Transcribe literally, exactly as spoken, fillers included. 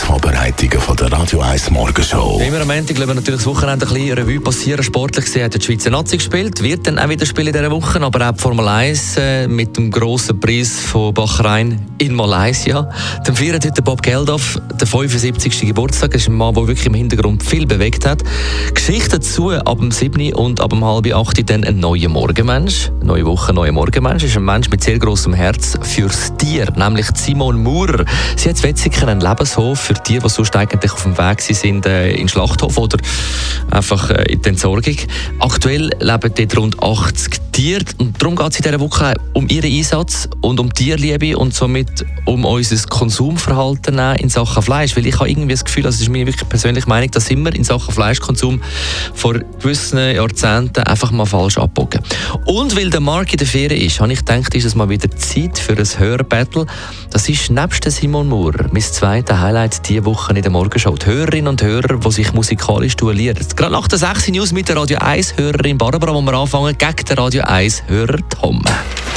Vorbereitungen von der Radio eins Morgenshow. Immer am Montag lassen wir natürlich das Wochenende ein bisschen Revue passieren. Sportlich gesehen hat die Schweizer Nazi gespielt, wird dann auch wieder spielen in dieser Woche, aber auch die Formel eins äh, mit dem grossen Preis von Bahrain in Malaysia. Dann feiert heute Bob Geldof den fünfundsiebzigsten Geburtstag. Das ist ein Mann, der wirklich im Hintergrund viel bewegt hat. Geschichte dazu ab dem sieben und ab dem halb acht dann ein neuer Morgenmensch. Neue Woche, neuer Morgenmensch. Ist ein Mensch mit sehr grossem Herz fürs Tier, nämlich Simone Maurer. Sie hat in Wetzikon einen Lebenshof für die, die sonst eigentlich auf dem Weg sind äh, in den Schlachthof oder einfach äh, in die Entsorgung. Aktuell leben dort rund achtzig Tiere und darum geht es in dieser Woche um ihren Einsatz und um Tierliebe und somit um unser Konsumverhalten in Sachen Fleisch, weil ich habe irgendwie das Gefühl, also das ist meine wirklich persönliche Meinung, dass immer in Sachen Fleischkonsum vor gewissen Jahrzehnten einfach mal falsch abbogen. Und weil der Marc in der Ferien ist, habe ich gedacht, ist es mal wieder Zeit für ein Hörbattle. Das ist nebst der Simone Maurer mein zweites Highlight diese Woche in der Morgenshow. Die Hörerinnen und Hörer, die sich musikalisch duellieren. Gerade nach der sechs News mit der Radio eins Hörerin Barbara, wo wir anfangen, gegen den Radio eins Hörer Tom.